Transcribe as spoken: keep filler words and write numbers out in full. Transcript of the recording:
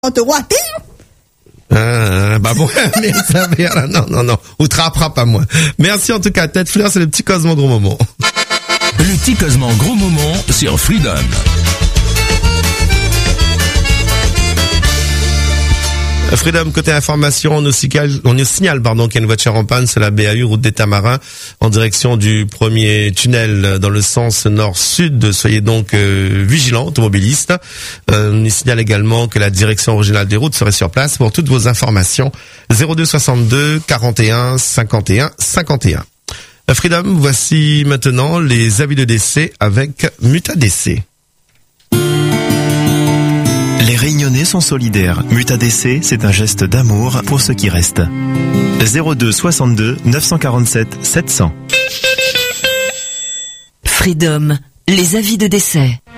roi. Euh, bah bon, mais ça va, non, non, non, ou te rattrape pas moi. Merci en tout cas, Tête Fleur, c'est le petit Cosmo Gros Moment. Le petit Cosmo Gros Moment sur Freedom. Freedom, côté information, on nous signale, on nous signale, pardon, qu'il y a une voiture en panne sur la B A U, route des Tamarins, en direction du premier tunnel dans le sens nord-sud. Soyez donc euh, vigilants, automobilistes. Euh, on nous signale également que la direction régionale des routes serait sur place. Pour toutes vos informations, zéro deux soixante-deux quarante et un cinquante et un cinquante et un. Freedom, voici maintenant les avis de décès avec Mutadc. Les Réunionnais sont solidaires. Mutadc, c'est un geste d'amour pour ceux qui restent. zéro deux soixante-deux neuf cent quarante-sept sept cents. Freedom, les avis de décès.